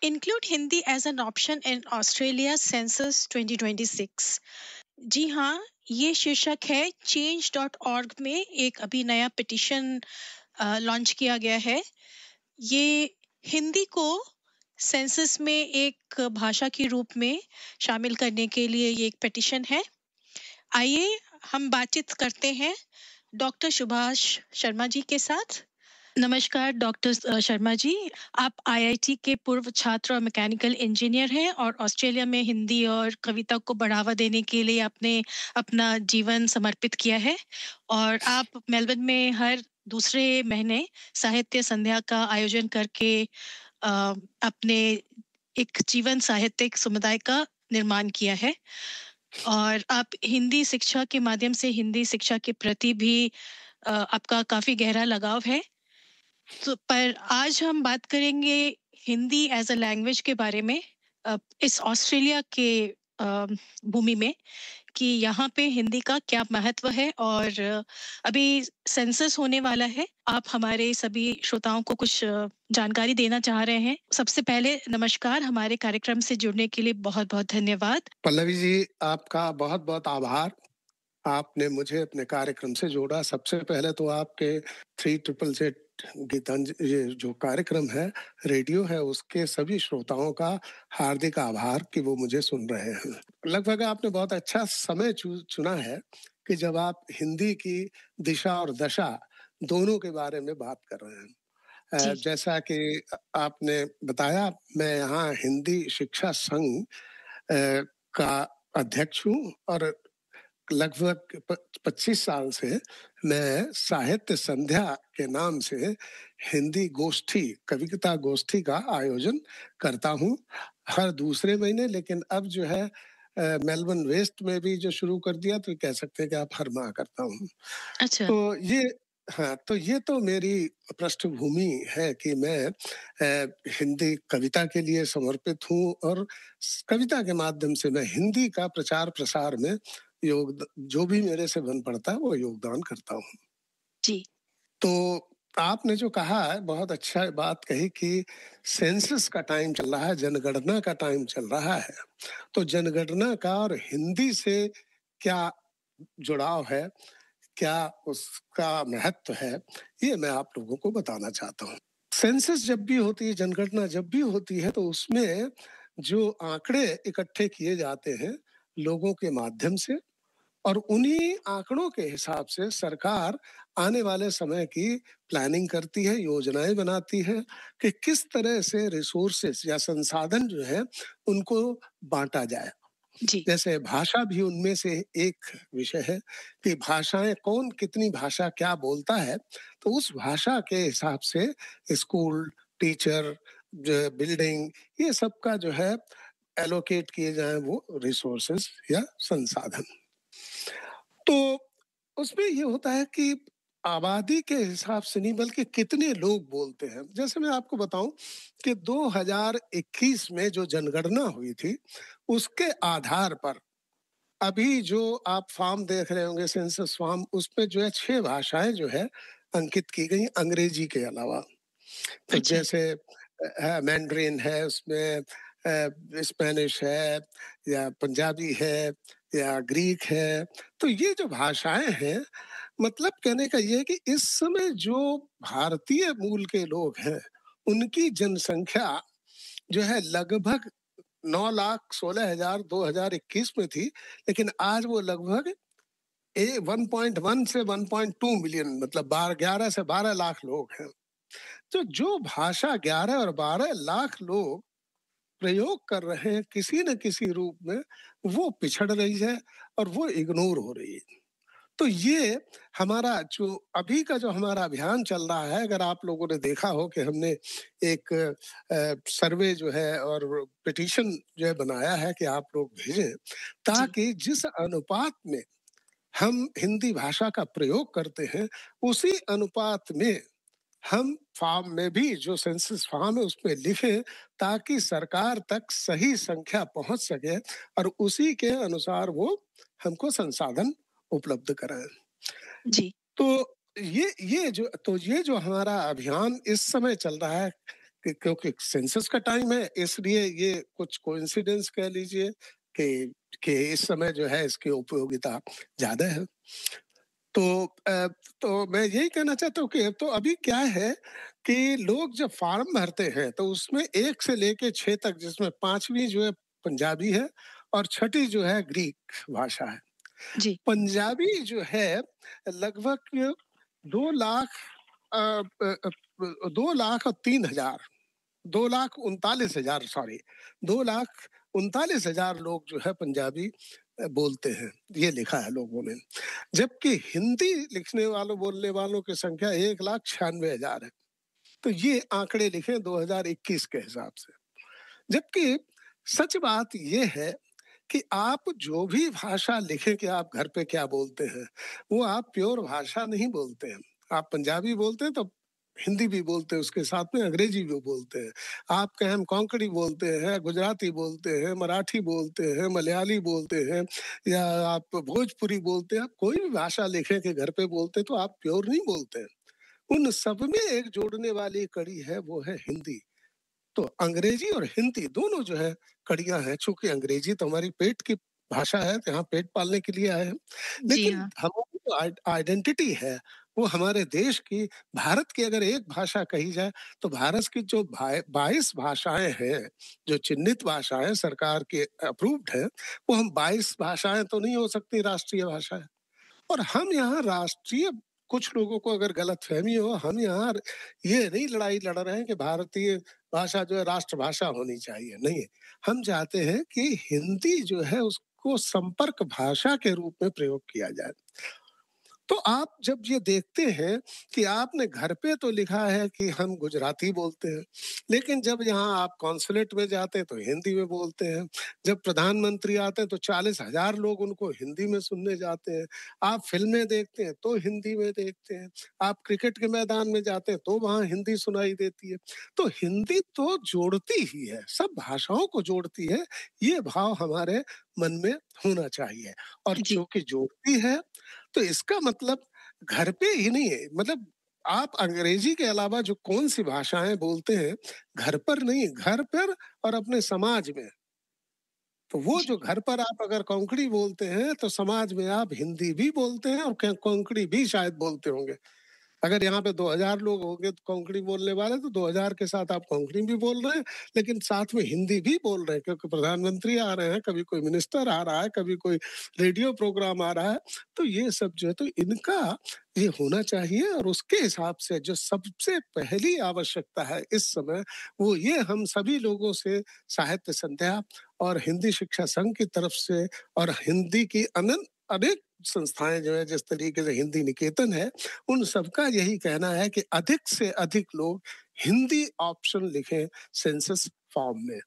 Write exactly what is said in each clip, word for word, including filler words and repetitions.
Include Hindi as an option in Australia census twenty twenty six. जी हाँ, ये शीर्षक है चेंज डॉट ऑर्ग में एक अभी नया पिटिशन लॉन्च किया गया है। ये हिंदी को सेंसस में एक भाषा के रूप में शामिल करने के लिए ये एक पिटिशन है। आइए हम बातचीत करते हैं डॉक्टर सुभाष शर्मा जी के साथ। नमस्कार डॉक्टर शर्मा जी, आप आईआईटी के पूर्व छात्र और मैकेनिकल इंजीनियर हैं और ऑस्ट्रेलिया में हिंदी और कविता को बढ़ावा देने के लिए आपने अपना जीवन समर्पित किया है और आप मेलबर्न में हर दूसरे महीने साहित्य संध्या का आयोजन करके अ, अपने एक जीवन साहित्यिक समुदाय का निर्माण किया है और आप हिंदी शिक्षा के माध्यम से हिंदी शिक्षा के प्रति भी अ, आपका काफी गहरा लगाव है। तो पर आज हम बात करेंगे हिंदी एज अ लैंग्वेज के बारे में, अ, इस ऑस्ट्रेलिया के अ, भूमि में कि यहाँ पे हिंदी का क्या महत्व है और अ, अभी सेंसस होने वाला है। आप हमारे सभी श्रोताओं को कुछ अ, जानकारी देना चाह रहे हैं। सबसे पहले नमस्कार, हमारे कार्यक्रम से जुड़ने के लिए बहुत बहुत धन्यवाद। पल्लवी जी, आपका बहुत बहुत आभार। आपने मुझे अपने कार्यक्रम से जोड़ा। सबसे पहले तो आपके थ्री ट्रिपल जेड गीतांजलि ये जो कार्यक्रम है, रेडियो है, उसके सभी श्रोताओं का हार्दिक आभार कि वो मुझे सुन रहे हैं। लगभग आपने बहुत अच्छा समय चु, चुना है कि जब आप हिंदी की दिशा और दशा दोनों के बारे में बात कर रहे हैं। अ, जी जैसा कि आपने बताया, मैं यहाँ हिंदी शिक्षा संघ अ, का अध्यक्ष हूँ और लगभग पच्चीस साल से मैं साहित्य संध्या के नाम से हिंदी गोष्ठी, कविता गोष्ठी का आयोजन करता हूँ हर दूसरे महीने। लेकिन अब जो है मेलबर्न वेस्ट में भी जो शुरू कर दिया, तो कह सकते हैं कि आप हर माह करता हूँ। अच्छा। तो ये हाँ, तो ये तो मेरी पृष्ठभूमि है कि मैं अ, हिंदी कविता के लिए समर्पित हूँ और कविता के माध्यम से मैं हिंदी का प्रचार प्रसार में योग जो भी मेरे से बन पड़ता है वो योगदान करता हूँ। जी तो आपने जो कहा है, बहुत अच्छा बात कही कि सेंसस का टाइम चल रहा है, जनगणना का टाइम चल रहा है। तो जनगणना का और हिंदी से क्या जुड़ाव है, क्या उसका महत्व है, ये मैं आप लोगों को बताना चाहता हूँ। सेंसस जब भी होती है, जनगणना जब भी होती है, तो उसमें जो आंकड़े इकट्ठे किए जाते हैं लोगों के माध्यम से, और उन्हीं आंकड़ों के हिसाब से सरकार आने वाले समय की प्लानिंग करती है, योजनाएं बनाती है कि किस तरह से रिसोर्सेस या संसाधन जो है उनको बांटा जाए। जी जैसे भाषा भी उनमें से एक विषय है कि भाषाएं कौन कितनी भाषा क्या बोलता है, तो उस भाषा के हिसाब से स्कूल, टीचर, बिल्डिंग, ये सब का जो है एलोकेट किए जाए वो रिसोर्सेस या संसाधन। तो उसमें ये होता है कि आबादी के हिसाब से नहीं, बल्कि कितने लोग बोलते हैं। जैसे मैं आपको बताऊं कि दो हज़ार इक्कीस में जो जनगणना हुई थी, उसके आधार पर अभी जो आप फॉर्म देख रहे होंगे, सेंसस फॉर्म, उसमें जो है छह भाषाएं जो है अंकित की गई अंग्रेजी के अलावा। तो अच्छा। जैसे मैंड्रिन है, उसमें स्पेनिश है, या पंजाबी है, या ग्रीक है। तो ये जो भाषाएं हैं, मतलब कहने का ये है कि इस समय जो भारतीय मूल के लोग हैं, उनकी जनसंख्या जो है लगभग नौ लाख सोलह हजार दो हजार इक्कीस में थी, लेकिन आज वो लगभग ए वन पॉइंट वन से वन पॉइंट टू मिलियन, मतलब बारह ग्यारह से बारह लाख लोग हैं। तो जो भाषा ग्यारह और बारह लाख लोग प्रयोग कर रहे हैं किसी न किसी रूप में, वो पिछड़ रही है और वो इग्नोर हो रही है। तो ये हमारा जो अभी का जो हमारा अभियान चल रहा है, अगर आप लोगों ने देखा हो कि हमने एक सर्वे जो है और पिटीशन जो है बनाया है कि आप लोग भेजें, जी ताकि जिस अनुपात में हम हिंदी भाषा का प्रयोग करते हैं, उसी अनुपात में हम फॉर्म में भी, जो सेंसस फॉर्म है उसमें लिखें, ताकि सरकार तक सही संख्या पहुंच सके और उसी के अनुसार वो हमको संसाधन उपलब्ध कराएं। जी तो ये ये जो तो ये जो हमारा अभियान इस समय चल रहा है कि क्योंकि सेंसस का टाइम है, इसलिए ये कुछ कोइंसिडेंस कह लीजिए कि कि इस समय जो है इसकी उपयोगिता ज़्यादा है। तो अ, तो मैं यही कहना चाहता हूँ कि तो अभी क्या है कि लोग जब फॉर्म भरते हैं तो उसमें एक से लेके छह तक, जिसमें पाँचवीं जो है पंजाबी है और छठी जो है ग्रीक भाषा है। जी। पंजाबी जो है लगभग दो लाख अ, अ, अ, दो लाख और तीन हज़ार दो लाख उनतालीस हज़ार सॉरी दो लाख उनतालीस हज़ार लोग जो है पंजाबी अ, बोलते हैं, ये लिखा है लोगों ने। जबकि हिंदी लिखने वालों बोलने वालों की संख्या एक लाख छियानवे हज़ार है। तो ये आंकड़े लिखे दो हज़ार इक्कीस के हिसाब से। जबकि सच बात ये है कि आप जो भी भाषा लिखें कि आप घर पे क्या बोलते हैं, वो आप प्योर भाषा नहीं बोलते हैं। आप पंजाबी बोलते हैं तो हिंदी भी बोलते हैं, उसके साथ में अंग्रेजी भी बोलते हैं। आप कहें हम कोंकणी बोलते हैं, गुजराती बोलते हैं, मराठी बोलते हैं, मलयाली बोलते हैं या आप भोजपुरी बोलते हैं, आप कोई भी भाषा लिखें कि घर पे बोलते हैं तो आप प्योर नहीं बोलते हैं। उन सब में एक जोड़ने वाली कड़ी है, वो है हिंदी। तो अंग्रेजी और हिंदी दोनों जो है कड़ियां हैं। चूंकि अंग्रेजी तो हमारी पेट की भाषा है, यहाँ पेट पालने के लिए आए हैं, जी लेकिन हाँ। हमारी जो आइडेंटिटी है वो हमारे देश की, भारत की अगर एक भाषा कही जाए तो भारत की जो बाईस भाषाएं हैं, जो चिन्हित भाषाएं सरकार के अप्रूव्ड है, वो हम बाईस भाषाएं तो नहीं हो सकती राष्ट्रीय भाषाएं। और हम यहाँ राष्ट्रीय, कुछ लोगों को अगर गलतफहमी हो, हम यहाँ ये नहीं लड़ाई लड़ रहे हैं कि भारतीय भाषा जो है राष्ट्रभाषा होनी चाहिए, नहीं। हम चाहते हैं कि हिंदी जो है उसको संपर्क भाषा के रूप में प्रयोग किया जाए। तो आप जब ये देखते हैं कि आपने घर पे तो लिखा है कि हम गुजराती बोलते हैं, लेकिन जब यहाँ आप कॉन्सुलेट में जाते हैं तो हिंदी में बोलते हैं। जब प्रधानमंत्री आते हैं तो चालीस हजार लोग उनको हिंदी में सुनने जाते हैं। आप फिल्में देखते हैं तो हिंदी में देखते हैं। आप क्रिकेट के मैदान में जाते हैं तो वहाँ हिंदी सुनाई देती है। तो हिंदी तो जोड़ती ही है, सब भाषाओं को जोड़ती है। ये भाव हमारे मन में होना चाहिए। और जी। चूंकि जोड़ती है तो इसका मतलब घर पे ही नहीं है, मतलब आप अंग्रेजी के अलावा जो कौन सी भाषाएं बोलते हैं घर पर नहीं, घर पर और अपने समाज में। तो वो जी। जो घर पर आप अगर कोंकणी बोलते हैं तो समाज में आप हिंदी भी बोलते हैं और कोंकणी भी शायद बोलते होंगे। अगर यहाँ पे दो हज़ार लोग होंगे तो कोंकणी बोलने वाले, तो दो हज़ार के साथ आप कोंकणी भी बोल रहे हैं, लेकिन साथ में हिंदी भी बोल रहे हैं, क्योंकि प्रधानमंत्री आ रहे हैं, कभी कोई मिनिस्टर आ रहा है, कभी कोई रेडियो प्रोग्राम आ रहा है। तो ये सब जो है तो इनका ये होना चाहिए। और उसके हिसाब से जो सबसे पहली आवश्यकता है इस समय, वो ये हम सभी लोगों से साहित्य संध्या और हिंदी शिक्षा संघ की तरफ से और हिंदी की अनंत अनेक संस्थाएं जो है, जिस तरीके से हिंदी निकेतन है, उन सबका यही कहना है कि अधिक से अधिक लोग हिंदी ऑप्शन लिखें सेंसस फॉर्म में।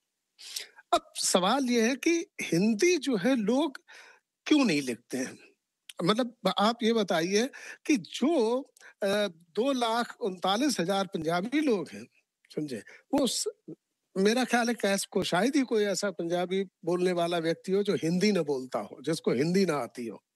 अब सवाल यह है कि हिंदी जो है लोग क्यों नहीं लिखते हैं? मतलब आप ये बताइए कि जो अ, दो लाख उनतालीस हजार पंजाबी लोग हैं, समझे, वो स, मेरा ख्याल है कैस को शायद ही कोई ऐसा पंजाबी बोलने वाला व्यक्ति हो जो हिंदी न बोलता हो, जिसको हिंदी ना आती हो।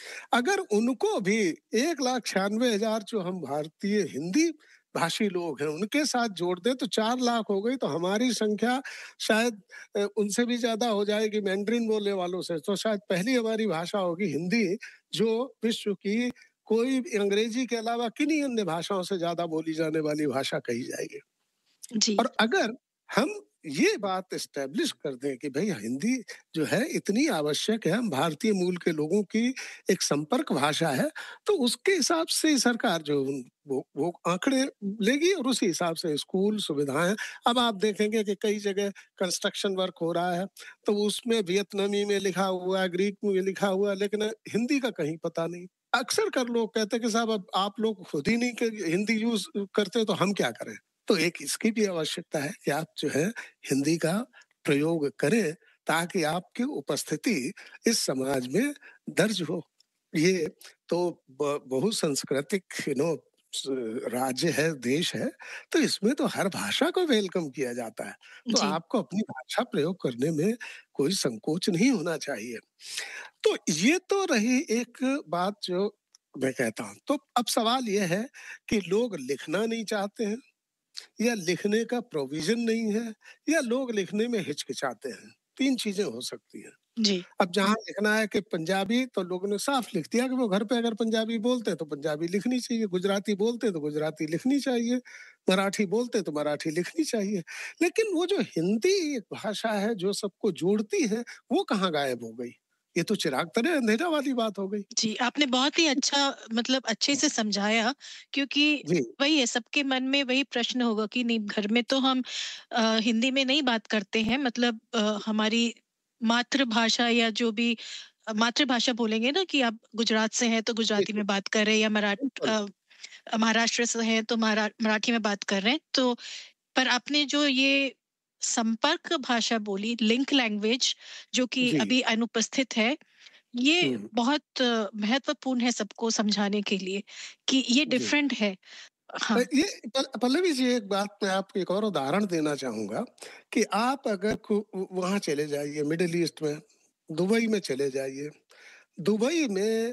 अगर उनको भी एक लाख छियानवे हजार जो हम भारतीय हिंदी भाषी लोग हैं उनके साथ जोड़ दे तो चार लाख हो गई। तो हमारी संख्या शायद उनसे भी ज्यादा हो जाएगी मैंड्रिन बोलने वालों से। तो शायद पहली हमारी भाषा होगी हिंदी, जो विश्व की कोई अंग्रेजी के अलावा किन्हीं अन्य भाषाओं से ज्यादा बोली जाने वाली भाषा कही जाएगी। जी। और अगर हम ये बात एस्टेब्लिश कर दें कि भाई हिंदी जो है इतनी आवश्यक है, हम भारतीय मूल के लोगों की एक संपर्क भाषा है, तो उसके हिसाब से सरकार जो वो वो आंकड़े लेगी और उसी हिसाब से स्कूल सुविधाएं। अब आप देखेंगे कि कई जगह कंस्ट्रक्शन वर्क हो रहा है तो उसमें वियतनामी में लिखा हुआ है, ग्रीक में लिखा हुआ है, लेकिन हिंदी का कहीं पता नहीं। अक्सर कर लोग कहते हैं कि साहब अब आप लोग खुद ही नहीं हिंदी यूज करते तो हम क्या करें। तो एक इसकी भी आवश्यकता है कि आप जो है हिंदी का प्रयोग करें ताकि आपकी उपस्थिति इस समाज में दर्ज हो। ये तो बहुसांस्कृतिक यू नो राज्य है, देश है, तो इसमें तो हर भाषा को वेलकम किया जाता है। तो जी। आपको अपनी भाषा प्रयोग करने में कोई संकोच नहीं होना चाहिए। तो ये तो रही एक बात जो मैं कहता हूँ। तो अब सवाल यह है कि लोग लिखना नहीं चाहते हैं, या लिखने का प्रोविजन नहीं है, या लोग लिखने में हिचकिचाते हैं। तीन चीजें हो सकती हैं। जी। अब जहाँ लिखना है कि पंजाबी, तो लोगों ने साफ लिख दिया कि वो घर पे अगर पंजाबी बोलते हैं तो पंजाबी लिखनी चाहिए, गुजराती बोलते हैं तो गुजराती लिखनी चाहिए, मराठी बोलते हैं तो मराठी लिखनी चाहिए। लेकिन वो जो हिंदी एक भाषा है जो सबको जोड़ती है, वो कहाँ गायब हो गई? ये तो चिराग तले अंधेरा वाली बात हो गई। जी, आपने बहुत ही अच्छा मतलब अच्छे से समझाया, क्योंकि जी, वही है, सबके मन में वही प्रश्न होगा कि नहीं, घर में तो हम अ, हिंदी में नहीं बात करते हैं, मतलब अ, हमारी मातृभाषा या जो भी अ, मातृभाषा बोलेंगे ना, कि आप गुजरात से हैं तो जी, गुजराती जी, में बात कर रहे हैं, या मराठ बिल्कुल। अ, महाराष्ट्र से हैं तो मरा मराठी में बात कर रहे हैं। तो पर आपने जो ये संपर्क भाषा बोली, लिंक लैंग्वेज, जो कि जी, अभी अनुपस्थित है, ये हुँ, बहुत अ, महत्वपूर्ण है सबको समझाने के लिए कि ये जी। डिफरेंट है। अ, हाँ। ये प पल्लवी जी, एक बात मैं आपको एक और उदाहरण देना चाहूँगा कि आप अगर को व वहाँ चले जाइए मिडल ईस्ट में, दुबई में चले जाइए। दुबई में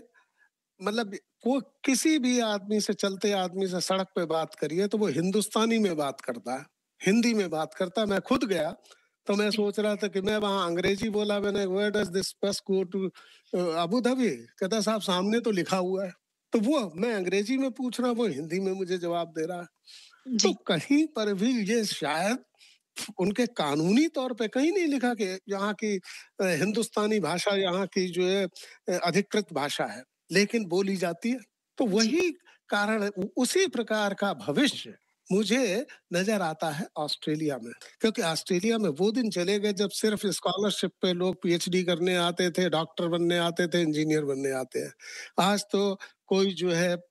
मतलब वो किसी भी आदमी से, चलते आदमी से सड़क पे बात करिए तो वो हिंदुस्तानी में बात करता है, हिंदी में बात करता है। मैं खुद गया तो मैं जी। सोच रहा था कि मैं वहाँ अंग्रेजी बोला, मैंने वेयर डज़ दिस बस go to a, Abu Dhabi? कहता साहब सामने तो लिखा हुआ है। तो वो मैं अंग्रेजी में पूछ रहा हूँ, वो हिंदी में मुझे जवाब दे रहा है। तो जी। कहीं पर भी ये शायद उनके कानूनी तौर पे कहीं नहीं लिखा कि यहाँ की अ, हिंदुस्तानी भाषा यहाँ की जो है अ, अधिकृत भाषा है, लेकिन बोली जाती है। तो जी। वही कारण है, उ उसी प्रकार का भविष्य मुझे नज़र आता है ऑस्ट्रेलिया में। क्योंकि ऑस्ट्रेलिया में वो दिन चले गए जब सिर्फ़ स्कॉलरशिप पे लोग पीएचडी करने आते थे, डॉक्टर बनने आते थे, इंजीनियर बनने आते हैं। आज तो कोई जो है अ,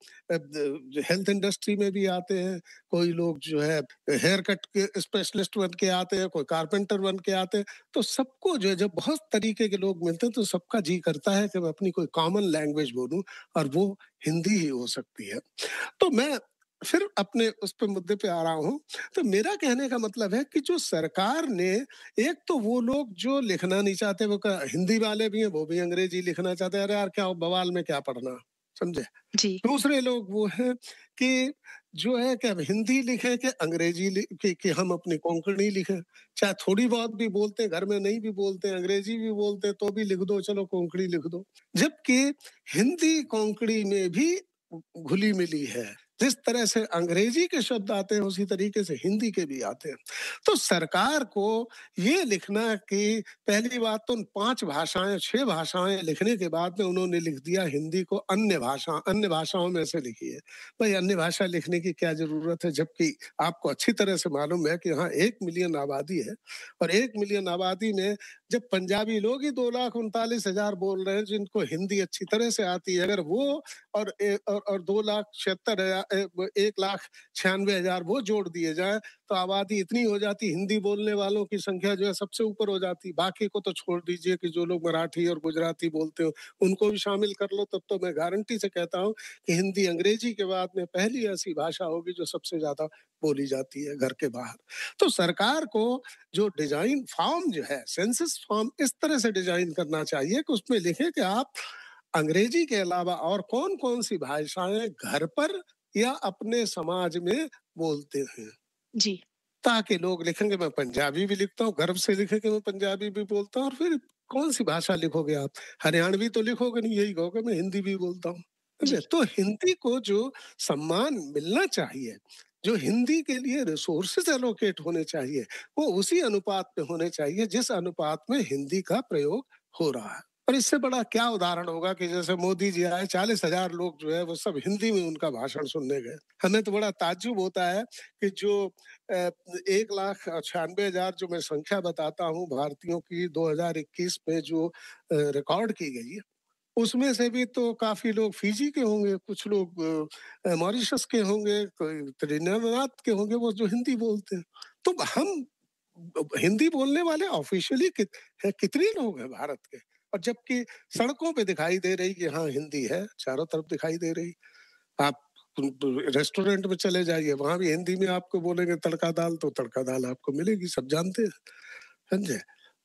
द हेल्थ इंडस्ट्री में भी आते हैं, कोई लोग जो है हेयर कट के स्पेशलिस्ट बन के आते हैं, कोई कारपेंटर बन के आते हैं। तो सबको जो है जब बहुत तरीके के लोग मिलते हैं तो सबका जी करता है कि मैं अपनी कोई कॉमन लैंग्वेज बोलूं, और वो हिंदी ही हो सकती है। तो मैं फिर अपने उस पे मुद्दे पे आ रहा हूँ। तो मेरा कहने का मतलब है कि जो सरकार ने, एक तो वो लोग जो लिखना नहीं चाहते, वो क- हिंदी वाले भी हैं, वो भी अंग्रेजी लिखना चाहते हैं। अरे यार, क्या बवाल में क्या पढ़ना, समझे? जी। दूसरे लोग वो हैं कि जो है कि अब हिंदी लिखें कि अंग्रेजी लि कि कि हम अपनी कोंकणी लिखें। चाहे थोड़ी बहुत भी बोलते हैं, घर में नहीं भी बोलते हैं, अंग्रेजी भी बोलते हैं, तो भी लिख दो, चलो कोंकणी लिख दो। जबकि हिंदी कोंकणी में भी उ घुली-मिली है। जिस तरह से अंग्रेजी के शब्द आते हैं, उसी तरीके से हिंदी के भी आते हैं। तो सरकार को ये लिखना कि पहली बात तो पाँच भाषाएँ, छह भाषाएँ लिखने के बाद में उन्होंने लिख दिया हिंदी को अन्य भाषा, अन्य भाषाओं में से लिखिए। भाई, अन्य भाषा लिखने की क्या ज़रूरत है? जबकि आपको अच्छी तरह से मालूम है कि यहाँ एक मिलियन आबादी है, और एक मिलियन आबादी में जब पंजाबी लोग ही दो लाख उनतालीस हज़ार बोल रहे हैं जिनको हिंदी अच्छी तरह से आती है, अगर वो और ए और और दो लाख छिहत्तर हज़ार ए, ब एक लाख छियानवे हज़ार वो जोड़ दिए जाएँ, तो आबादी इतनी हो जाती, हिंदी बोलने वालों की संख्या जो है सबसे ऊपर हो जाती। बाकी को तो छोड़ दीजिए कि जो लोग मराठी और गुजराती बोलते हो, उनको भी शामिल कर लो, तब तो मैं गारंटी से कहता हूँ कि हिंदी अंग्रेजी के बाद में पहली ऐसी भाषा होगी जो सबसे ज़्यादा बोली जाती है घर के बाहर। तो सरकार को जो डिज़ाइन फॉर्म जो है, सेंसस फॉर्म इस तरह से डिज़ाइन करना चाहिए कि उसमें लिखे कि आप अंग्रेजी के अलावा और कौन-कौन सी भाषाएँ घर पर या अपने समाज में बोलते हैं। जी। ताकि लोग लिखेंगे, मैं पंजाबी भी लिखता हूँ, गर्व से लिखें कि मैं पंजाबी भी बोलता हूँ, और फिर कौन-सी भाषा लिखोगे आप? हरियाणवी तो लिखोगे नहीं, यही कहोगे मैं हिंदी भी बोलता हूँ। समझे? जी। तो हिंदी को जो सम्मान मिलना चाहिए, जो हिंदी के लिए रिसोर्सेज़ एलोकेट होने चाहिए, वो उसी अनुपात में होने चाहिए जिस अनुपात में हिंदी का प्रयोग हो रहा है। और इससे बड़ा क्या उदाहरण होगा कि जैसे मोदी जी आए, चालीस हज़ार लोग जो है वो सब हिंदी में उनका भाषण सुनने गए। हमें तो बड़ा ताज्जुब होता है कि जो अ, एक लाख छियानवे हज़ार जो मैं संख्या बताता हूँ भारतीयों की दो हज़ार इक्कीस में जो अ, रिकॉर्ड की गई है, उसमें से भी तो काफ़ी लोग फिजी के होंगे, कुछ लोग अ अ, मॉरिशस के होंगे, कोई त्रिनिदाद के होंगे, वो जो हिंदी बोलते हैं। तो हम ब हिंदी बोलने वाले ऑफ़िशियली कित हैं, कितने लोग हैं भारत के? और जबकि सड़कों पे दिखाई दे रही कि हाँ, हिंदी है, चारों तरफ दिखाई दे रही। आप रेस्टोरेंट में चले जाइए, वहाँ भी हिंदी में आपको बोलेंगे तड़का दाल, तो तड़का दाल आपको मिलेगी, सब जानते हैं, समझे?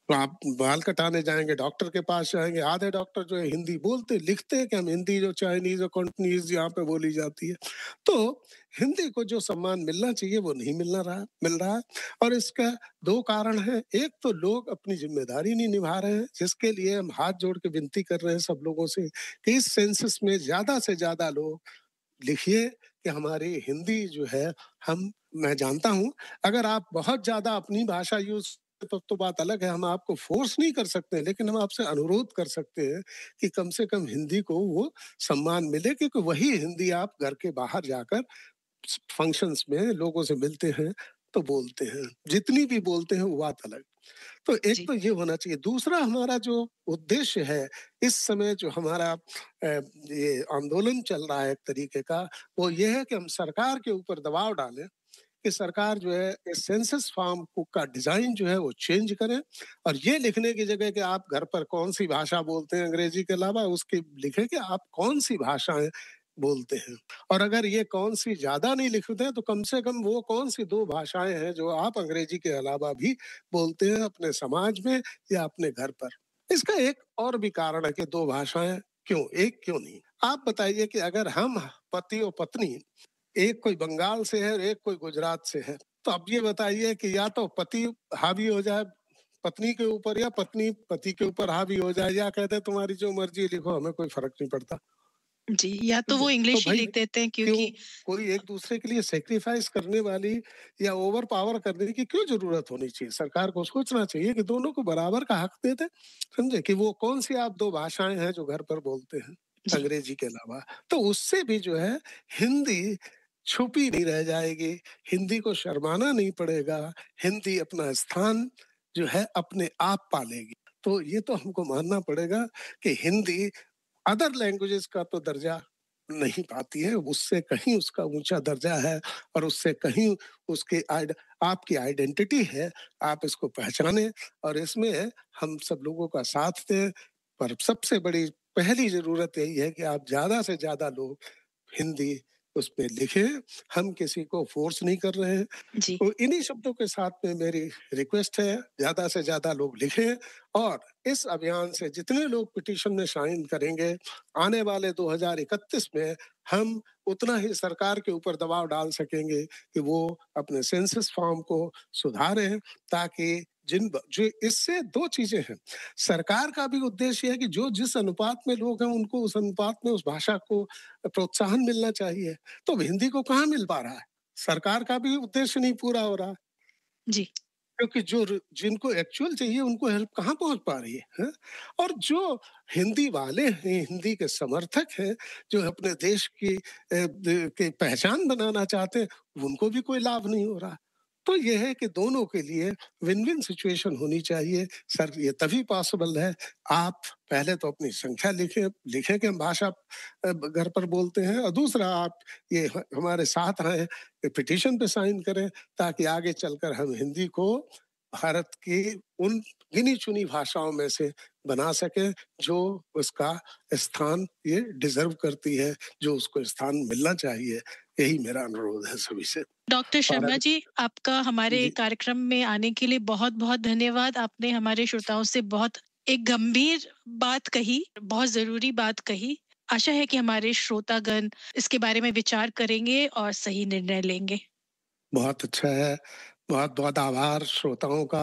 तो आप बाल कटाने जाएँगे, डॉक्टर के पास जाएँगे, आधे डॉक्टर जो है हिंदी बोलते, लिखते हैं कि हम हिंदी जो चाइनीज़ और कंटनीज़ यहाँ पे बोली जाती है। तो हिंदी को जो सम्मान मिलना चाहिए वो नहीं मिलना रहा मिल रहा है और इसका दो कारण हैं। एक तो लोग अपनी ज़िम्मेदारी नहीं निभा रहे हैं, जिसके लिए हम हाथ जोड़ के विनती कर रहे हैं सब लोगों से कि इस सेंसस में ज़्यादा से ज़्यादा लोग लिखिए कि हमारी हिंदी जो है हम मैं जानता हूँ, अगर आप बहुत ज़्यादा अपनी भाषा यूज़ तब तो बात अलग है, हम आपको फ़ोर्स नहीं कर सकते, लेकिन हम आपसे अनुरोध कर सकते हैं कि कम से कम हिंदी को वो सम्मान मिले क्योंकि वही हिंदी आप घर के बाहर जाकर स फंक्शंस में लोगों से मिलते हैं, तो बोलते हैं। जितनी भी बोलते हैं वो बात अलग। तो एक जी। तो ये होना चाहिए। दूसरा हमारा जो उद्देश्य है, इस समय जो हमारा अ, ये आंदोलन चल रहा है एक तरीके का, वो ये है कि हम सरकार के ऊपर दबाव डालें कि सरकार जो है इस सेंसस फॉर्म को का डिज़ाइन जो है वो चेंज करे और ये लिखने की जगह कि आप घर पर कौन-सी भाषा बोलते हैं अंग्रेजी के अलावा, उसके लिखें कि आप कौन-सी भाषाएँ बोलते हैं। और अगर ये कौन-सी ज़्यादा नहीं लिखते हैं, तो कम से कम वो कौन-सी दो भाषाएँ हैं जो आप अंग्रेजी के अलावा भी बोलते हैं अपने समाज में या अपने घर पर। इसका एक और भी कारण है कि दो भाषाएँ क्यों? एक क्यों नहीं? आप बताइए कि अगर हम पति और पत्नी, एक कोई बंगाल से है और एक कोई गुजरात से है, तो अब ये बताइए कि या तो पति हावी हो जाए पत्नी के ऊपर या पत्नी पति के ऊपर हावी हो जाए या कह दे तुम्हारी जो मर्ज़ी लिखो, हमें कोई फ़र्क नहीं पड़ता। जी, या तो समझे? वो तो इंग्लिश ही भाई लिख देते हैं क्यों क्योंकि कोई एक दूसरे के लिए सैक्रिफाइस करने वाली या ओवर पावर करने की क्यों जरूरत होनी चाहिए? सरकार को सोचना चाहिए कि दोनों को बराबर का हक दे दे। समझे? कि वो कौन सी आप दो भाषाएं हैं जो घर पर बोलते हैं जी, अंग्रेजी के अलावा, तो उससे भी जो है हिंदी छुपी नहीं रह जाएगी, हिंदी को शर्माना नहीं पड़ेगा, हिंदी अपना स्थान जो है अपने आप पालेगी। तो ये तो हमको मानना पड़ेगा कि हिंदी अदर लैंग्वेजेस का तो दर्जा नहीं पाती है, उससे कहीं उसका ऊँचा दर्जा है और उससे कहीं उसकी आइड आपकी आइडेंटिटी है, आप इसको पहचानें और इसमें हम सब लोगों का साथ दें। पर सबसे बड़ी पहली ज़रूरत यही है कि आप ज़्यादा से ज़्यादा लोग हिंदी उसपे लिखें, हम किसी को फ़ोर्स नहीं कर रहे हैं। जी, तो इन्हीं शब्दों के साथ में मेरी रिक्वेस्ट है, ज़्यादा से ज़्यादा लोग लिखें और इस अभियान से जितने लोग पिटीशन में साइन करेंगे, आने वाले दो हज़ार इकतीस में हम उतना ही सरकार के ऊपर दबाव डाल सकेंगे कि वो अपने सेंसस फॉर्म को सुधारें ताकि जिन ब जो इससे दो चीज़ें हैं। सरकार का भी उद्देश्य है कि जो जिस अनुपात में लोग हैं, उनको उस अनुपात में उस भाषा को प्रोत्साहन मिलना चाहिए। तो अब हिंदी को कहाँ मिल पा रहा है? सरकार का भी उद्देश्य नहीं पूरा हो रहा जी, क्योंकि जो र जिनको एक्चुअल चाहिए उनको हेल्प कहाँ पहुँच पा रही है, हैं? और जो हिंदी वाले हैं, हिंदी के समर्थक हैं, जो अपने देश की अ, द की पहचान बनाना चाहते हैं, उनको भी कोई लाभ नहीं हो रहा। तो ये है कि दोनों के लिए विन-विन सिचुएशन होनी चाहिए। सर ये तभी पॉसिबल है, आप पहले तो अपनी संख्या लिखें लिखें कि हम भाषा अ, ब घर पर बोलते हैं और दूसरा आप ये ह हमारे साथ रहें, पिटीशन पे साइन करें ताकि आगे चलकर हम हिंदी को भारत की उन गिनी-चुनी भाषाओं में से बना सकें, जो उसका स्थान ये डिज़र्व करती है, जो उसको स्थान मिलना चाहिए। यही मेरा अनुरोध है सभी से। डॉक्टर और शर्मा अग जी, आपका हमारे जी, कार्यक्रम में आने के लिए बहुत-बहुत धन्यवाद। आपने हमारे श्रोताओं से बहुत एक गंभीर बात कही, बहुत ज़रूरी बात कही। आशा है कि हमारे श्रोतागण इसके बारे में विचार करेंगे और सही निर्णय लेंगे। बहुत अच्छा है। बहुत-बहुत आभार श्रोताओं का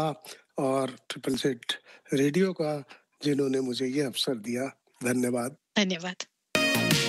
और ट्रिपल ज़ेड रेडियो का, जिन्होंने मुझे ये अवसर दिया। धन्यवाद। धन्यवाद।